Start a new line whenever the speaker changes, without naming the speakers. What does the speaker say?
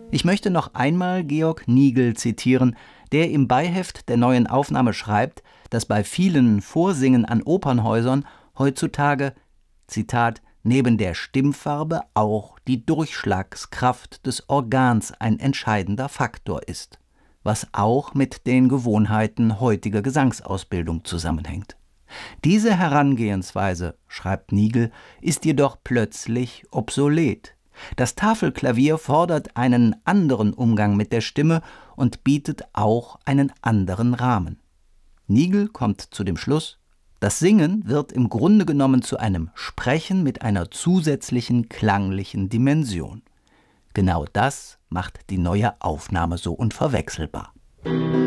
Ich möchte noch einmal Georg Nigel zitieren, der im Beiheft der neuen Aufnahme schreibt, dass bei vielen Vorsingen an Opernhäusern heutzutage, Zitat, neben der Stimmfarbe auch die Durchschlagskraft des Organs ein entscheidender Faktor ist, was auch mit den Gewohnheiten heutiger Gesangsausbildung zusammenhängt. Diese Herangehensweise, schreibt Nigel, ist jedoch plötzlich obsolet. Das Tafelklavier fordert einen anderen Umgang mit der Stimme und bietet auch einen anderen Rahmen. Nigel kommt zu dem Schluss, das Singen wird im Grunde genommen zu einem Sprechen mit einer zusätzlichen klanglichen Dimension. Genau das macht die neue Aufnahme so unverwechselbar.